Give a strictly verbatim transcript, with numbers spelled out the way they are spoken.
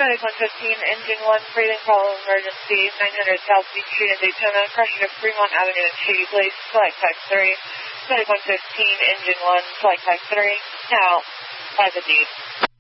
Medic one fifteen, Engine one, breathing problem emergency, nine hundred South Beach Street in Daytona, pressure to Fremont Avenue in Shady Place, flight type three. Medic one fifteen, Engine one, flight type three, now by the deep.